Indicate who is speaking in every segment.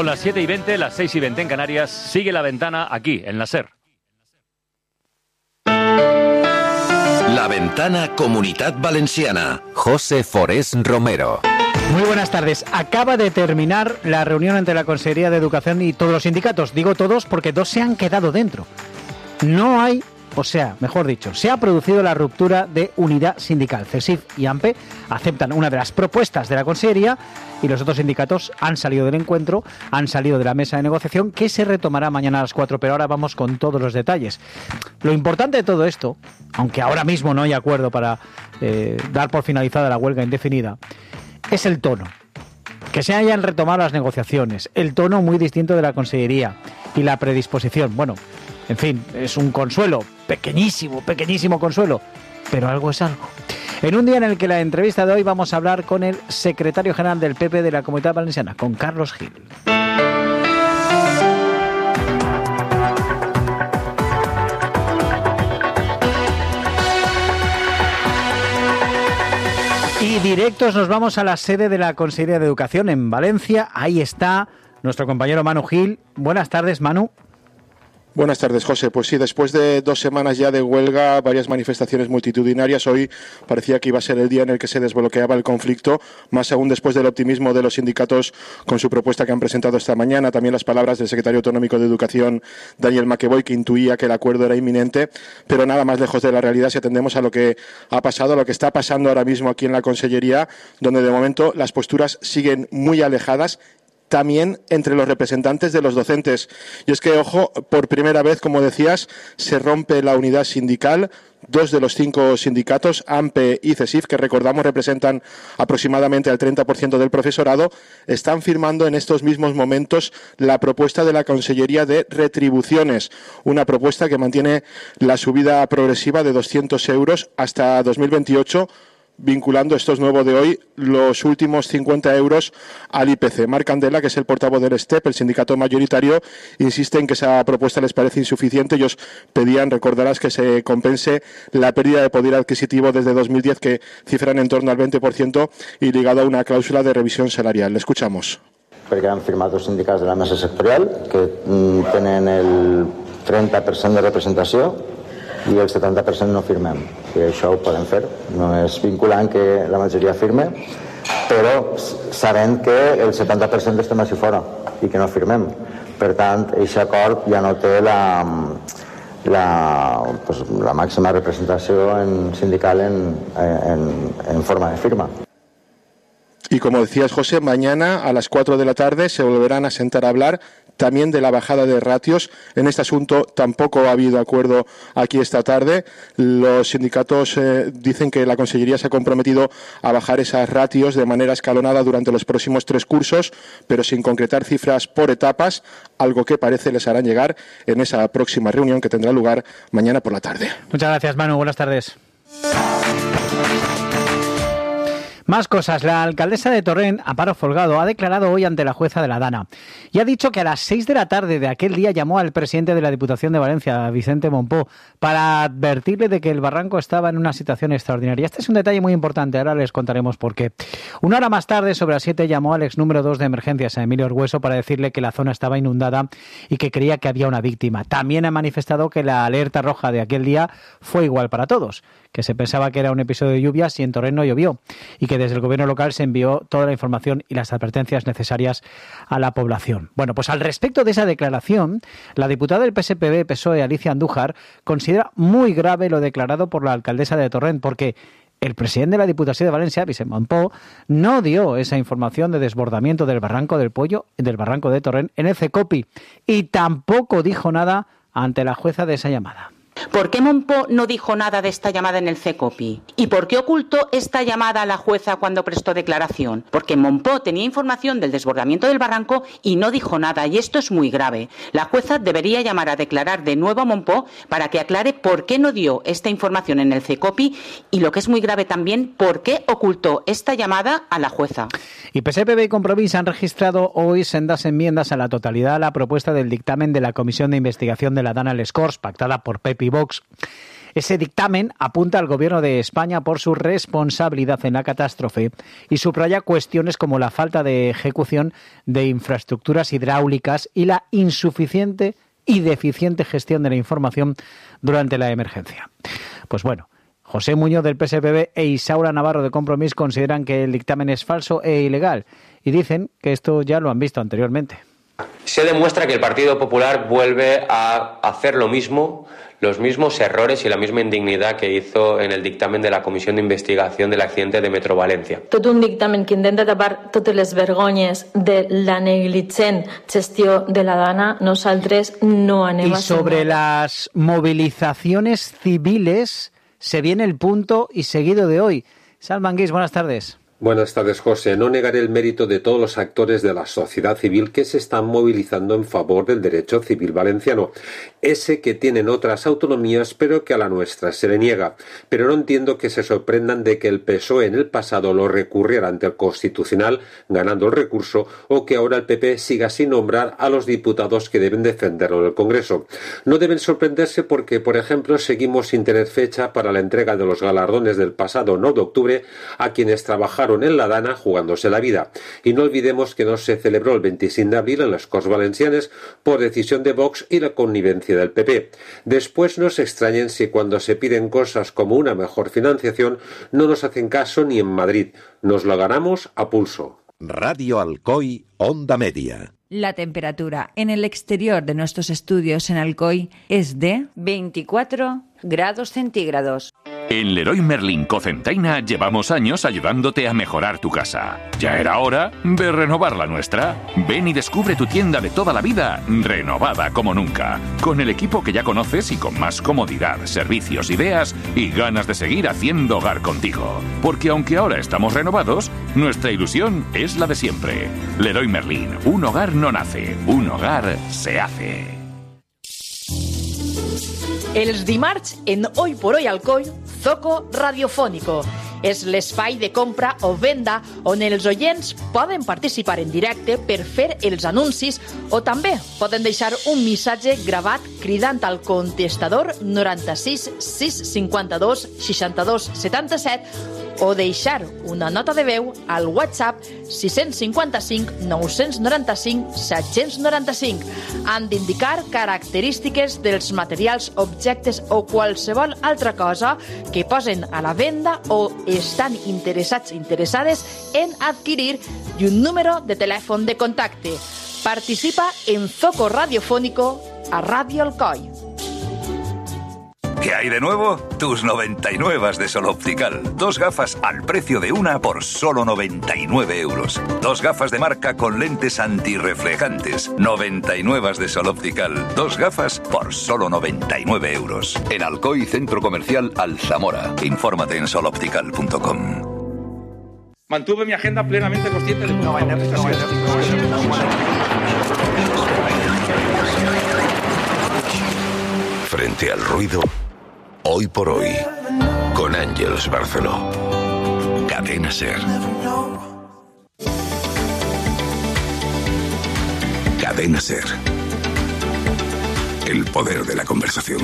Speaker 1: Son las 7:20, las 6:20 en Canarias. Sigue La Ventana aquí, en la SER.
Speaker 2: La Ventana Comunitat Valenciana. José Forés Romero.
Speaker 3: Muy buenas tardes. Acaba de terminar la reunión entre la Consejería de Educación y todos los sindicatos. Digo todos porque dos se han quedado dentro. No hay, o sea, mejor dicho, se ha producido la ruptura de unidad sindical. CESIF y AMPE aceptan una de las propuestas de la Consejería y los otros sindicatos han salido del encuentro, han salido de la mesa de negociación que se retomará mañana a las 4, pero ahora vamos con todos los detalles. Lo importante de todo esto, aunque ahora mismo no hay acuerdo para dar por finalizada la huelga indefinida, es el tono. Que se hayan retomado las negociaciones, el tono muy distinto de la Consellería y la predisposición. Bueno, en fin, es un consuelo, pequeñísimo, pequeñísimo consuelo, pero algo es algo. En un día en el que la entrevista de hoy vamos a hablar con el secretario general del PP de la Comunidad Valenciana, con Carlos Gil. Y directos nos vamos a la sede de la Consejería de Educación en Valencia. Ahí está nuestro compañero Manu Gil. Buenas tardes, Manu.
Speaker 4: Buenas tardes, José. Pues sí, después de 2 semanas ya de huelga, varias manifestaciones multitudinarias, hoy parecía que iba a ser el día en el que se desbloqueaba el conflicto, más aún después del optimismo de los sindicatos con su propuesta que han presentado esta mañana, también las palabras del secretario autonómico de Educación, Daniel Maqueboy, que intuía que el acuerdo era inminente, pero nada más lejos de la realidad si atendemos a lo que ha pasado, a lo que está pasando ahora mismo aquí en la Consellería, donde de momento las posturas siguen muy alejadas, también entre los representantes de los docentes. Y es que, ojo, por primera vez, como decías, se rompe la unidad sindical. 2 de los 5 sindicatos, AMPE y CESIF, que recordamos representan aproximadamente al 30% del profesorado, están firmando en estos mismos momentos la propuesta de la Consellería de Retribuciones, una propuesta que mantiene la subida progresiva de 200 euros hasta 2028, vinculando, esto es nuevo de hoy, los últimos 50 euros al IPC. Marc Candela, que es el portavoz del STEP, el sindicato mayoritario, insiste en que esa propuesta les parece insuficiente. Ellos pedían, recordarás, que se compense la pérdida de poder adquisitivo desde 2010, que cifran en torno al 20%, y ligado a una cláusula de revisión salarial. Le escuchamos.
Speaker 5: Perquè han firmat els sindicats de la mesa sectorial, que tenen el 30% de representació, i el 70% no firmem, i això ho podem fer, no és vinculant que la majoria firme, però sabent que el 70% estem així fora i que no firmem. Per tant, aquest acord ja no té la màxima representació sindical en forma de firma.
Speaker 4: Y como decías, José, mañana a las 4 de la tarde se volverán a sentar a hablar también de la bajada de ratios. En este asunto tampoco ha habido acuerdo aquí esta tarde. Los sindicatos dicen que la Consellería se ha comprometido a bajar esas ratios de manera escalonada durante los próximos 3 cursos, pero sin concretar cifras por etapas, algo que parece les harán llegar en esa próxima reunión que tendrá lugar mañana por la tarde.
Speaker 3: Muchas gracias, Manu. Buenas tardes. Más cosas. La alcaldesa de Torrent, Amparo Folgado, ha declarado hoy ante la jueza de la Dana y ha dicho que a las 6 de la tarde de aquel día llamó al presidente de la Diputación de Valencia, Vicente Mompó, para advertirle de que el barranco estaba en una situación extraordinaria. Este es un detalle muy importante, ahora les contaremos por qué. 1 hora más tarde, sobre las 7, llamó al ex número 2 de emergencias, a Emilio Orgüeso, para decirle que la zona estaba inundada y que creía que había una víctima. También ha manifestado que la alerta roja de aquel día fue igual para todos, que se pensaba que era un episodio de lluvias y en Torrent no llovió, y que desde el gobierno local se envió toda la información y las advertencias necesarias a la población. Bueno, pues al respecto de esa declaración, la diputada del PSPV-PSOE, Alicia Andújar, considera muy grave lo declarado por la alcaldesa de Torrent, porque el presidente de la Diputación de Valencia, Vicente Mompó, no dio esa información de desbordamiento del barranco del Pollo, del barranco de Torrent, en el CECOPI, y tampoco dijo nada ante la jueza de esa llamada.
Speaker 6: ¿Por qué Mompó no dijo nada de esta llamada en el CECOPI? ¿Y por qué ocultó esta llamada a la jueza cuando prestó declaración? Porque Mompó tenía información del desbordamiento del barranco y no dijo nada, y esto es muy grave. La jueza debería llamar a declarar de nuevo a Mompó para que aclare por qué no dio esta información en el CECOPI y, lo que es muy grave también, por qué ocultó esta llamada a la jueza.
Speaker 3: Y PSPV y Compromís han registrado hoy sendas enmiendas a la totalidad a la propuesta del dictamen de la Comisión de Investigación de la Dana Les Corts, pactada por PP y Vox. Ese dictamen apunta al Gobierno de España por su responsabilidad en la catástrofe y subraya cuestiones como la falta de ejecución de infraestructuras hidráulicas y la insuficiente y deficiente gestión de la información durante la emergencia. Pues bueno, José Muñoz del PSPB e Isaura Navarro de Compromís consideran que el dictamen es falso e ilegal y dicen que esto ya lo han visto anteriormente.
Speaker 7: Se demuestra que el Partido Popular vuelve a hacer lo mismo, los mismos errores y la misma indignidad que hizo en el dictamen de la Comissió d'Investigació del accidente de Metro València.
Speaker 8: Tot un dictamen que intenta tapar totes les vergonyes de la negligent gestió de la Dana, nosaltres no anem a...
Speaker 3: Y sobre las movilizaciones civiles se viene el punto y seguido de hoy. Salman Guix, buenas tardes.
Speaker 9: Buenas tardes, José. No negaré el mérito de todos los actores de la sociedad civil que se están movilizando en favor del derecho civil valenciano, ese que tienen otras autonomías pero que a la nuestra se le niega. Pero no entiendo que se sorprendan de que el PSOE en el pasado lo recurriera ante el Constitucional ganando el recurso o que ahora el PP siga sin nombrar a los diputados que deben defenderlo en el Congreso. No deben sorprenderse porque, por ejemplo, seguimos sin tener fecha para la entrega de los galardones del pasado 9 de octubre a quienes trabajaron en la Dana jugándose la vida. Y no olvidemos que no se celebró el 25 de abril en las Corts Valencianes por decisión de Vox y la connivencia del PP. Después no se extrañen si cuando se piden cosas como una mejor financiación no nos hacen caso ni en Madrid. Nos lo ganamos a pulso.
Speaker 2: Radio Alcoy, Onda Media.
Speaker 10: La temperatura en el exterior de nuestros estudios en Alcoy es de
Speaker 6: 24 grados centígrados.
Speaker 11: En Leroy Merlin Cocentaina llevamos años ayudándote a mejorar tu casa. Ya era hora de renovar la nuestra. Ven y descubre tu tienda de toda la vida, renovada como nunca. Con el equipo que ya conoces y con más comodidad, servicios, ideas y ganas de seguir haciendo hogar contigo. Porque aunque ahora estamos renovados, nuestra ilusión es la de siempre. Leroy Merlin, un hogar no nace, un hogar se hace.
Speaker 12: Els dimarts, en Hoy por Hoy Alcoy, Zoco Radiofónico. És l'espai de compra o venda on els oients poden participar en directe per fer els anuncis o també poden deixar un missatge gravat cridant al contestador 96 652 62 77 o deixar una nota de veu al WhatsApp 655 995 795. Han d'indicar característiques dels materials, objectes o qualsevol altra cosa que posen a la venda o estan interessades en adquirir i un número de telèfon de contacte. Participa en Zoco Radiofónico a Radio Alcoy.
Speaker 13: ¿Qué hay de nuevo? Tus 99 de Sol Optical. 2 gafas al precio de una por solo 99 euros. 2 gafas de marca con lentes antirreflejantes. 99 de Sol Optical. 2 gafas por solo 99 euros. En Alcoy, Centro Comercial Alzamora. Infórmate en soloptical.com.
Speaker 14: Mantuve mi agenda plenamente consciente de...
Speaker 2: Frente al ruido, Hoy por Hoy, con Ángeles Barceló. Cadena SER. Cadena SER. El poder de la conversación.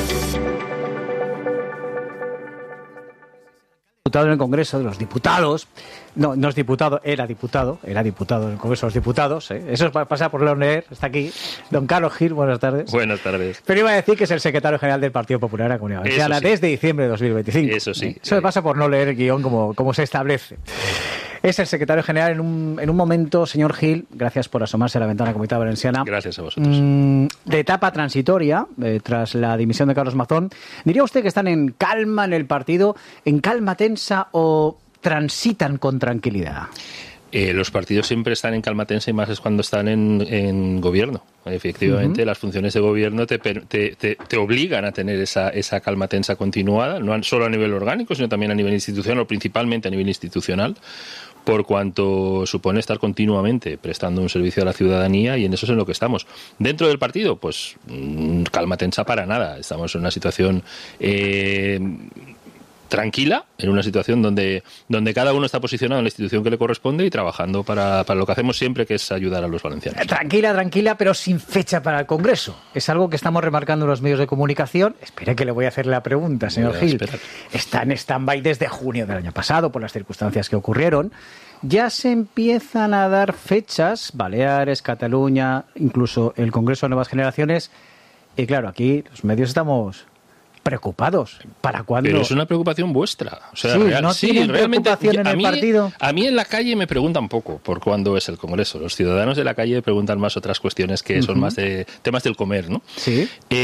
Speaker 3: Diputado en el Congreso de los Diputados, no es diputado, era diputado en el Congreso de los Diputados, ¿eh? Eso pasa por leer, está aquí don Carlos Gil, buenas tardes.
Speaker 1: Buenas tardes.
Speaker 3: Pero iba a decir que es el secretario general del Partido Popular de la Comunidad Valenciana desde diciembre de 2025.
Speaker 1: Eso sí.
Speaker 3: Eso me pasa por no leer el guión como se establece. Es el secretario general en un momento, señor Gil, gracias por asomarse a la ventana Comunidad Valenciana.
Speaker 1: Gracias a vosotros.
Speaker 3: De etapa transitoria, tras la dimisión de Carlos Mazón. ¿Diría usted que están en calma en el partido, en calma tensa o transitan con tranquilidad?
Speaker 1: Los partidos siempre están en calma tensa y más es cuando están en gobierno. Efectivamente, las funciones de gobierno te obligan a tener esa calma tensa continuada, no solo a nivel orgánico, sino también a nivel institucional, o principalmente a nivel institucional, por cuanto supone estar continuamente prestando un servicio a la ciudadanía, y en eso es en lo que estamos. Dentro del partido, pues calma tensa para nada. Estamos en una situación tranquila, en una situación donde cada uno está posicionado en la institución que le corresponde y trabajando para lo que hacemos siempre, que es ayudar a los valencianos.
Speaker 3: Tranquila, pero sin fecha para el Congreso. Es algo que estamos remarcando en los medios de comunicación. Espere que le voy a hacer la pregunta, señor Gil. Está en stand-by desde junio del año pasado por las circunstancias que ocurrieron. Ya se empiezan a dar fechas, Baleares, Cataluña, incluso el Congreso de Nuevas Generaciones. Y claro, aquí los medios estamos preocupados. ¿Para cuándo?
Speaker 1: Pero es una preocupación vuestra. O sea,
Speaker 3: sí, ¿no tienen
Speaker 1: realmente
Speaker 3: preocupación en el partido?
Speaker 1: A mí en la calle me preguntan poco por cuándo es el Congreso. Los ciudadanos de la calle preguntan más otras cuestiones que son más de temas del comer, ¿no?
Speaker 3: Sí.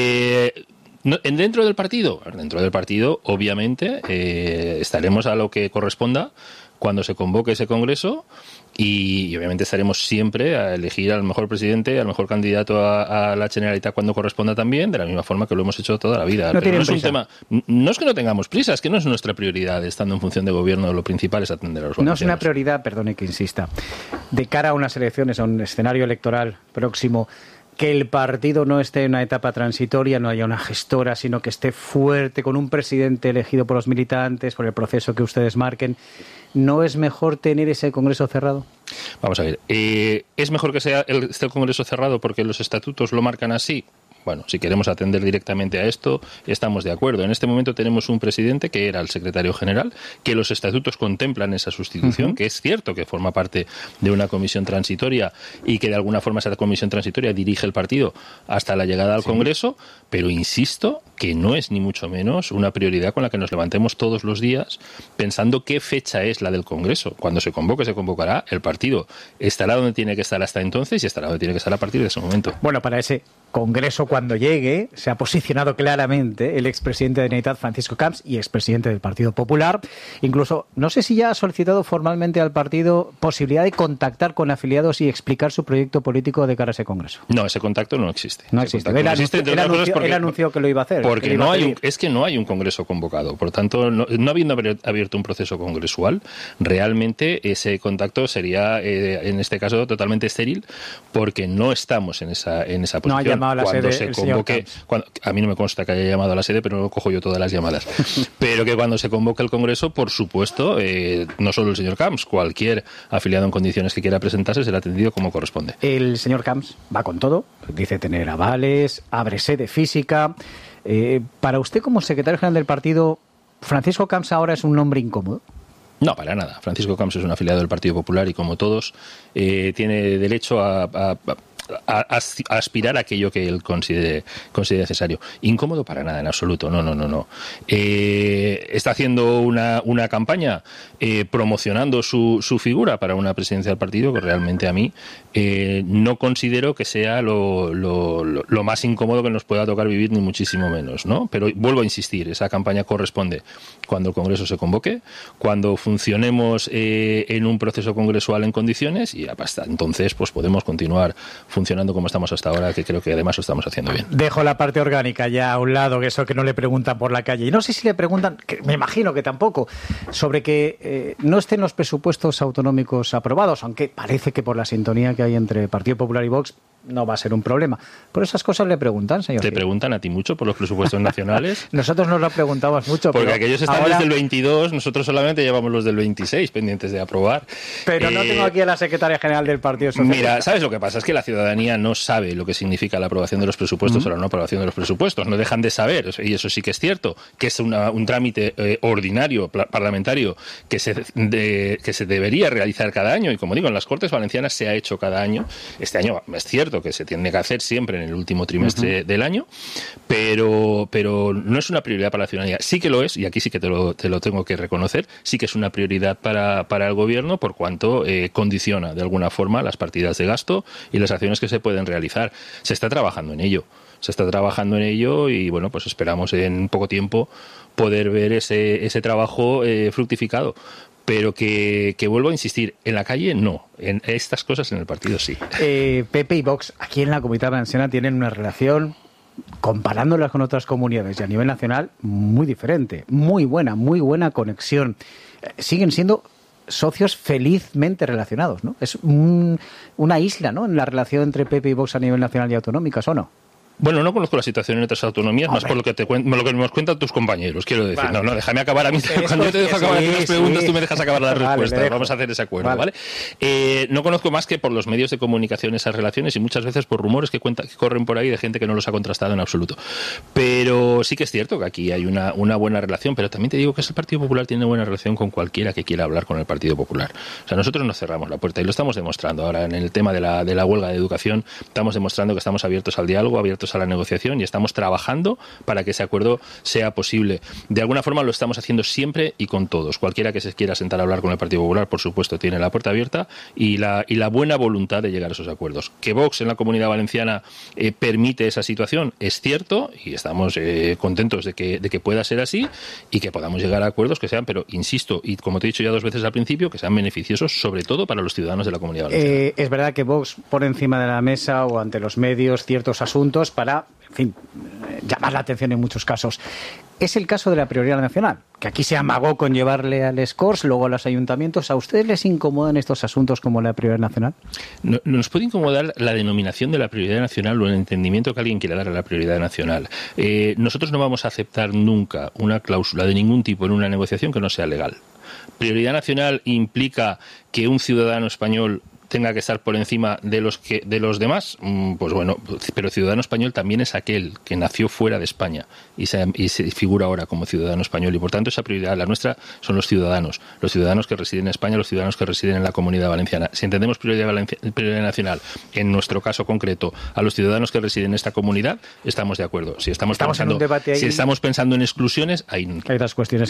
Speaker 1: Dentro del partido, obviamente, estaremos a lo que corresponda cuando se convoque ese Congreso y obviamente estaremos siempre a elegir al mejor presidente, al mejor candidato a la Generalitat cuando corresponda también, de la misma forma que lo hemos hecho toda la vida.
Speaker 3: No,
Speaker 1: pero no es un tema, no es que no tengamos prisa, es que no es nuestra prioridad, estando en función de gobierno, lo principal es atender a los valencianos.
Speaker 3: No es una prioridad, perdone que insista, de cara a unas elecciones, a un escenario electoral próximo, que el partido no esté en una etapa transitoria, no haya una gestora, sino que esté fuerte, con un presidente elegido por los militantes, por el proceso que ustedes marquen. ¿No es mejor tener ese Congreso cerrado?
Speaker 1: Vamos a ver, ¿es mejor que sea el Congreso cerrado porque los estatutos lo marcan así? Bueno, si queremos atender directamente a esto, estamos de acuerdo. En este momento tenemos un presidente que era el secretario general, que los estatutos contemplan esa sustitución, que es cierto que forma parte de una comisión transitoria y que de alguna forma esa comisión transitoria dirige el partido hasta la llegada al Congreso, pero insisto que no es ni mucho menos una prioridad con la que nos levantemos todos los días pensando qué fecha es la del Congreso. Cuando se convoque, se convocará, el partido estará donde tiene que estar hasta entonces y estará donde tiene que estar a partir de ese momento.
Speaker 3: Bueno, para ese Congreso, cuando llegue, se ha posicionado claramente el expresidente de Generalitat, Francisco Camps, y expresidente del Partido Popular. Incluso, no sé si ya ha solicitado formalmente al partido posibilidad de contactar con afiliados y explicar su proyecto político de cara a ese Congreso.
Speaker 1: No, ese contacto no existe.
Speaker 3: No existe. Él anunció que lo iba a hacer.
Speaker 1: Porque no hay un Congreso convocado. Por tanto, no habiendo abierto un proceso congresual, realmente ese contacto sería, en este caso, totalmente estéril, porque no estamos en esa posición.
Speaker 3: No ha llamado a la
Speaker 1: cuando
Speaker 3: sede
Speaker 1: se convoque, a mí no me consta que haya llamado a la sede, pero no cojo yo todas las llamadas. Pero que cuando se convoque el Congreso, por supuesto, no solo el señor Camps, cualquier afiliado en condiciones que quiera presentarse será atendido como corresponde.
Speaker 3: El señor Camps va con todo, dice tener avales, abre sede física. Para usted, como secretario general del partido, ¿Francisco Camps ahora es un nombre incómodo?
Speaker 1: No, para nada. Francisco Camps es un afiliado del Partido Popular y, como todos, tiene derecho a aspirar a aquello que él considere necesario. Incómodo para nada, en absoluto. No. Está haciendo una campaña promocionando su figura para una presidencia del partido que realmente a mí no considero que sea lo más incómodo que nos pueda tocar vivir, ni muchísimo menos, ¿no? Pero vuelvo a insistir, esa campaña corresponde cuando el Congreso se convoque, cuando funcionemos en un proceso congresual en condiciones, y hasta entonces pues podemos continuar funcionando como estamos hasta ahora, que creo que además lo estamos haciendo bien.
Speaker 3: Dejo la parte orgánica ya a un lado, que eso que no le preguntan por la calle. Y no sé si le preguntan, que me imagino que tampoco, sobre que no estén los presupuestos autonómicos aprobados, aunque parece que por la sintonía que hay entre Partido Popular y Vox no va a ser un problema. Por esas cosas le preguntan, señor.
Speaker 1: ¿Te preguntan a ti mucho por los presupuestos nacionales?
Speaker 3: Nosotros nos lo preguntamos mucho.
Speaker 1: Porque
Speaker 3: pero
Speaker 1: aquellos están desde el 22, nosotros solamente llevamos los del 26 pendientes de aprobar.
Speaker 3: Pero no tengo aquí a la secretaria general del Partido Socialista.
Speaker 1: Mira, ¿sabes lo que pasa? Es que la ciudadanía no sabe lo que significa la aprobación de los presupuestos o la no aprobación de los presupuestos. No dejan de saber, y eso sí que es cierto, que es un trámite ordinario, parlamentario, que se debería realizar cada año. Y como digo, en las Cortes Valencianas se ha hecho cada año. Este año es cierto que se tiene que hacer siempre en el último trimestre del año, pero no es una prioridad para la ciudadanía. Sí que lo es, y aquí sí que te lo tengo que reconocer, sí que es una prioridad para el gobierno, por cuanto condiciona de alguna forma las partidas de gasto y las acciones que se pueden realizar. Se está trabajando en ello y bueno, pues esperamos en poco tiempo poder ver ese trabajo fructificado. Pero que vuelvo a insistir, en la calle no, en estas cosas en el partido sí.
Speaker 3: PP y Vox aquí en la Comunidad Valenciana tienen una relación, comparándolas con otras comunidades y a nivel nacional, muy diferente, muy buena conexión. Siguen siendo socios felizmente relacionados, ¿no? Es una isla, ¿no?, en la relación entre PP y Vox a nivel nacional y autonómicas, ¿o no?
Speaker 1: Bueno, no conozco la situación en otras autonomías, más por lo que nos cuentan tus compañeros, quiero decir. Vale. No, déjame acabar a mí. Cuando yo te dejo acabar las preguntas, tú me dejas acabar las respuestas. Vamos a hacer ese acuerdo, ¿vale? No conozco más que por los medios de comunicación esas relaciones y muchas veces por rumores que corren por ahí de gente que no los ha contrastado en absoluto. Pero sí que es cierto que aquí hay una buena relación, pero también te digo que el Partido Popular tiene buena relación con cualquiera que quiera hablar con el Partido Popular. O sea, nosotros no cerramos la puerta y lo estamos demostrando. Ahora, en el tema de la huelga de educación, estamos demostrando que estamos abiertos al diálogo, abiertos a la negociación y estamos trabajando para que ese acuerdo sea posible. De alguna forma lo estamos haciendo siempre y con todos. Cualquiera que se quiera sentar a hablar con el Partido Popular, por supuesto, tiene la puerta abierta y la buena voluntad de llegar a esos acuerdos. Que Vox en la Comunidad Valenciana permite esa situación es cierto y estamos contentos de que pueda ser así y que podamos llegar a acuerdos que sean, pero insisto, y como te he dicho ya 2 veces al principio, que sean beneficiosos sobre todo para los ciudadanos de la Comunidad Valenciana.
Speaker 3: Es verdad que Vox pone encima de la mesa o ante los medios ciertos asuntos para, en fin, llamar la atención en muchos casos. Es el caso de la prioridad nacional, que aquí se amagó con llevarle al Corts, luego a los ayuntamientos. ¿A ustedes les incomodan estos asuntos como la prioridad nacional?
Speaker 1: Nos puede incomodar la denominación de la prioridad nacional o el entendimiento que alguien quiera dar a la prioridad nacional. Nosotros no vamos a aceptar nunca una cláusula de ningún tipo en una negociación que no sea legal. Prioridad nacional implica que un ciudadano español tenga que estar por encima de los demás, pues bueno, pero ciudadano español también es aquel que nació fuera de España y se figura ahora como ciudadano español y por tanto esa prioridad, la nuestra, son los ciudadanos que residen en España, los ciudadanos que residen en la Comunidad Valenciana. Si entendemos prioridad nacional, en nuestro caso concreto, a los ciudadanos que residen en esta comunidad, estamos de acuerdo. Si estamos pensando en exclusiones, ahí
Speaker 3: hay otras cuestiones